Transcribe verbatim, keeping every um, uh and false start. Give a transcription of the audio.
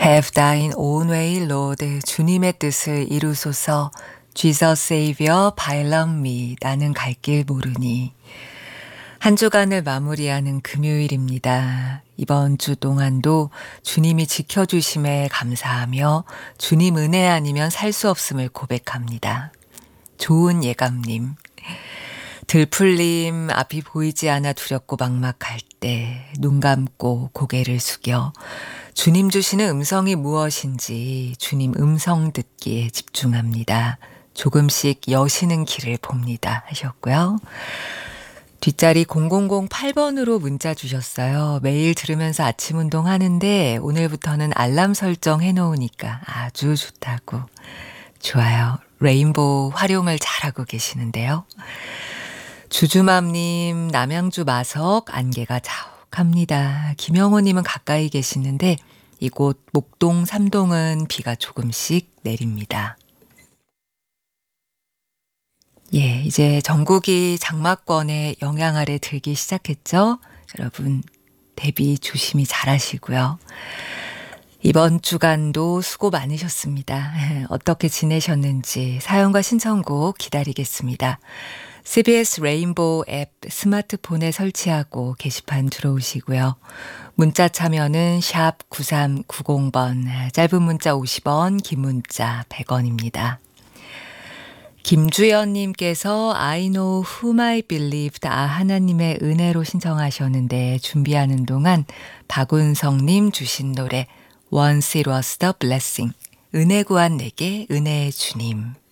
Have thine own way, Lord. 주님의 뜻을 이루소서. Jesus Savior, by love me. 나는 갈 길 모르니. 한 주간을 마무리하는 금요일입니다. 이번 주 동안도 주님이 지켜주심에 감사하며 주님 은혜 아니면 살 수 없음을 고백합니다. 좋은 예감님. 들풀림 앞이 보이지 않아 두렵고 막막할 때 눈 감고 고개를 숙여 주님 주시는 음성이 무엇인지 주님 음성 듣기에 집중합니다. 조금씩 여시는 길을 봅니다 하셨고요. 뒷자리 공공공팔 번으로 문자 주셨어요. 매일 들으면서 아침 운동 하는데 오늘부터는 알람 설정 해놓으니까 아주 좋다고. 좋아요. 레인보우 활용을 잘하고 계시는데요. 주주맘님, 남양주 마석 안개가 자욱합니다. 김영호님은 가까이 계시는데 이곳 목동 삼동은 비가 조금씩 내립니다. 예, 이제 전국이 장마권의 영향 아래 들기 시작했죠. 여러분 대비 조심히 잘 하시고요. 이번 주간도 수고 많으셨습니다. 어떻게 지내셨는지 사연과 신청곡 기다리겠습니다. 씨비에스 레인보우 앱 스마트폰에 설치하고 게시판 들어오시고요. 문자 참여는 샵 구삼구공 번, 짧은 문자 오십 원, 긴 문자 백 원입니다. 김주연님께서 I know whom I believed, 아 하나님의 은혜로 신청하셨는데 준비하는 동안 박운성님 주신 노래 Once it was the blessing, 은혜 구한 내게 은혜의 주님.